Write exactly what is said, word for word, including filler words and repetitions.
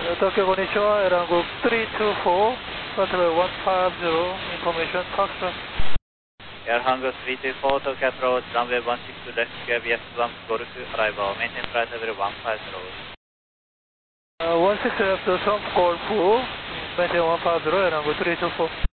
Tokyo Konnichiwa, Airanguk three two four, Flight one five zero, information, Foxtrot. Airhangus three two four, Tokyo approach, runway one six two, left G V S one, Goruku, arrival, maintain flight level one five zero. Uh, one six two left, Trump, call full, maintain one five zero, Airanguk three two four.